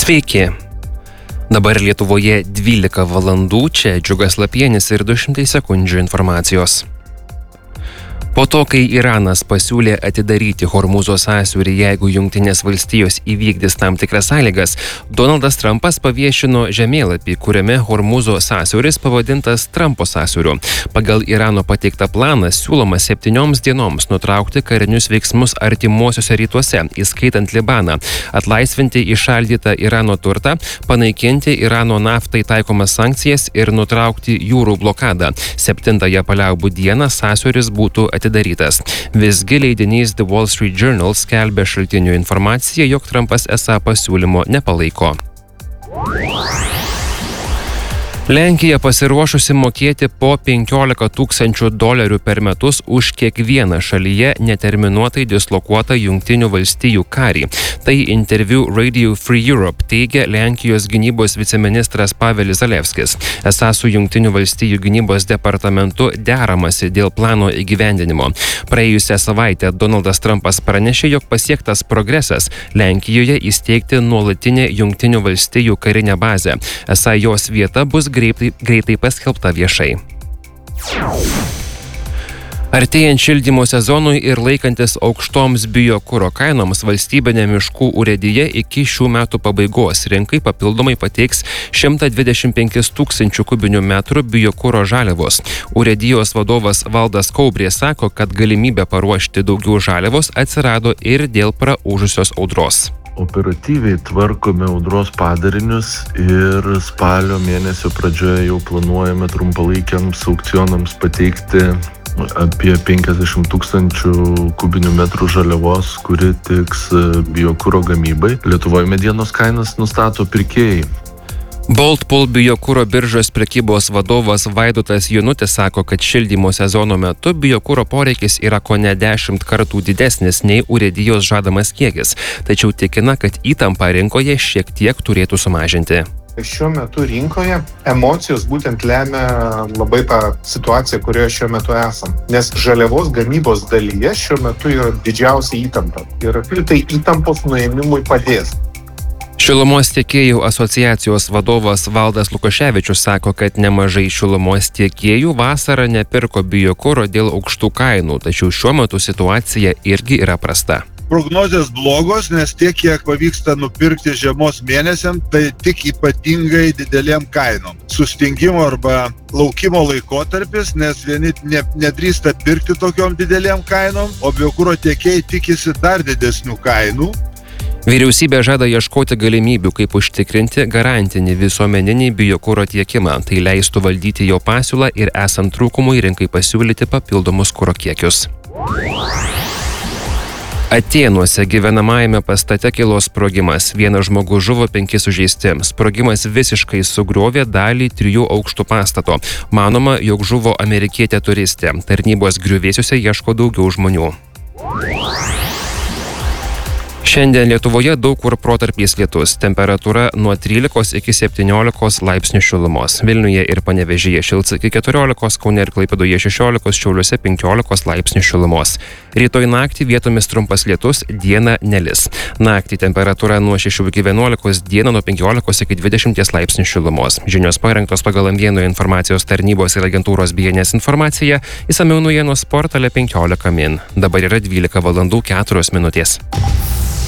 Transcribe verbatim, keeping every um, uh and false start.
Sveiki. Dabar Lietuvoje dvylika valandų, čia Džiugas Lapienis ir du šimtai sekundžių informacijos. Po to, kai Iranas pasiūlė atidaryti Hormūzo sąsiaurį, jeigu Jungtinės valstijos įvykdys tam tikras sąlygas, Donaldas Trumpas paviešino žemėlapį, kuriame Hormūzo sąsiauris pavadintas Trumpo sąsiauriu. Pagal Irano pateiktą planą siūloma septynioms dienoms nutraukti karinius veiksmus artimuosiuose rytuose, įskaitant Libaną, atlaisvinti įšaldytą Irano turtą, panaikinti Irano naftai taikomas sankcijas ir nutraukti jūrų blokadą. Septintąją paliaubų dieną sąsiauris būtų atidarytas. Atidarytas. Visgi leidinys The Wall Street Journal skelbia šaltinių informaciją, jog Trumpas esą pasiūlymo nepalaiko. Lenkija pasiruošusi mokėti po penkiolika tūkstančių dolerių per metus už kiekvieną šalyje neterminuotai dislokuotą Jungtinių valstijų karį. Tai interviu Radio Free Europe teigia Lenkijos gynybos viceministras Pavelis Zalewskis. Esą su Jungtinių valstijų gynybos departamentu deramasi dėl plano įgyvendinimo. Praėjusią savaitę Donaldas Trumpas pranešė, jog pasiektas progresas Lenkijoje įsteigti nuolatinę Jungtinių valstijų karinę bazę. Esą jos vieta bus greitai, greitai paskelbta viešai. Artėjant šildymo sezonui ir laikantis aukštoms biokuro kainoms, valstybinė miškų urėdija iki šių metų pabaigos rinkai papildomai pateiks šimtą dvidešimt penkis tūkstančių kubinių metrų biokuro žaliavos. Urėdijos vadovas Valdas Kaubrė sako, kad galimybė paruošti daugiau žaliavos atsirado ir dėl praūžusios audros. Operatyviai tvarkome audros padarinius ir spalio mėnesio pradžioje jau planuojame trumpalaikiams aukcionams pateikti apie penkiasdešimt tūkstančių kubinių metrų žaliavos, kuri tiks biokuro gamybai. Lietuvoje medienos kainas nustato pirkėjai. Baltpool biokuro biržos prekybos vadovas Vaidotas Jonutis sako, kad šildymo sezono metu biokuro poreikis yra kone dešimt kartų didesnis nei urėdijos žadamas kiekis, tačiau tikina, kad įtampa rinkoje šiek tiek turėtų sumažinti. Šiuo metu rinkoje emocijos būtent lemia labai tą situaciją, kurioje šiuo metu esam. Nes žaliavos gamybos dalyje šiuo metu yra didžiausia įtampa. Ir tai įtampos nuėmimui padės. Šilumos tiekėjų asociacijos vadovas Valdas Lukoševičius sako, kad nemažai šilumos tiekėjų vasarą nepirko biokuro dėl aukštų kainų, tačiau šiuo metu situacija irgi yra prasta. Prognozės blogos, nes tiek, kiek pavyksta nupirkti žiemos mėnesiam, tai tik ypatingai didelėm kainom. Sustingimo arba laukimo laikotarpis, nes vieni ne, nedrįsta pirkti tokiom didelėm kainom, o biokuro tiekėjai tikisi dar didesnių kainų. Vyriausybė žada ieškoti galimybių, kaip užtikrinti garantinį visuomeninį biokuro tiekimą. Tai leistų valdyti jo pasiūlą ir esant trūkumui rinkai pasiūlyti papildomus kuro kiekius. Atėnuose gyvenamajame pastate kilo sprogimas. Vienas žmogus žuvo, penki sužeisti. Sprogimas visiškai sugriovė dalį trijų aukštų pastato. Manoma, jog žuvo amerikietė turistė. Tarnybos griuvėsiuose ieško daugiau žmonių. Šiandien Lietuvoje daug kur protarpiais lietus. Temperatūra nuo trylikos iki septyniolikos laipsnių šilumos. Vilniuje ir Panevėžyje šils iki keturiolikos, Kaune ir Klaipėdoje šešiolikos, Šiauliuose penkiolikos laipsnių šilumos. Rytoj naktį vietomis trumpas lietus, dieną nelis. Naktį temperatūra nuo šešių iki vienuolikos, dieną nuo penkiolikos iki dvidešimties laipsnių šilumos. Žinios parengtos pagal Amvieno informacijos tarnybos ir agentūros B N S informaciją. Išsamiau naujienos portale penkiolika min. Dabar yra dvylika valandų keturios minutės.